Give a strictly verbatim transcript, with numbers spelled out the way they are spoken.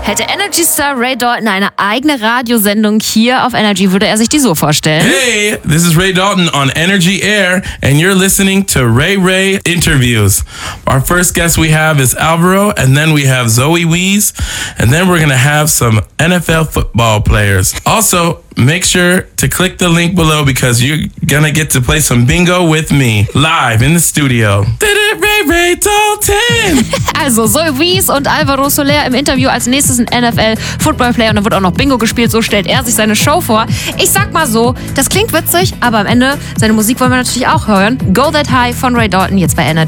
Hätte Energy Star Ray Dalton eine eigene Radiosendung hier auf Energy, würde er sich die so vorstellen. Hey, this is Ray Dalton on Energy Air, and you're listening to Ray Ray Interviews. Our first guest we have is Alvaro, and then we have Zoe Wees, and then we're going to have some N F L football players. Also, make sure to click the link below because you're gonna get to play some bingo with me live in the studio. Ray Ray Dalton! Also Zoe Wees und Alvaro Soler im Interview, als nächstes ein N F L-Football-Player und dann wird auch noch Bingo gespielt. So stellt er sich seine Show vor. Ich sag mal so, das klingt witzig, aber am Ende, seine Musik wollen wir natürlich auch hören. Go That High von Ray Dalton jetzt bei Energy.